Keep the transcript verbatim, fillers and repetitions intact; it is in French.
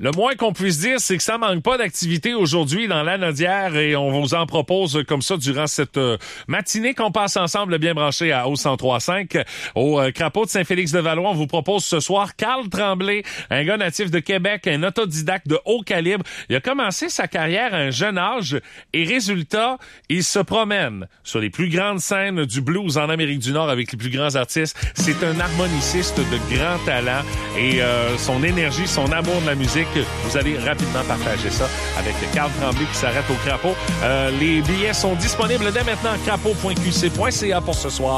Le moins qu'on puisse dire, c'est que ça manque pas d'activité aujourd'hui dans l'Anaudière et on vous en propose comme ça durant cette euh, matinée qu'on passe ensemble bien branché à O cent trois cinq. Au euh, Crapaud de Saint-Félix-de-Valois, on vous propose ce soir Carl Tremblay, un gars natif de Québec, un autodidacte de haut calibre. Il a commencé sa carrière à un jeune âge et résultat, il se promène sur les plus grandes scènes du blues en Amérique du Nord avec les plus grands artistes. C'est un harmoniciste de grand talent et euh, son énergie, son amour de la musique, vous allez rapidement partager ça avec Carl Tremblay qui s'arrête au Crapaud. Euh, les billets sont disponibles dès maintenant à crapaud point q c point c a pour ce soir.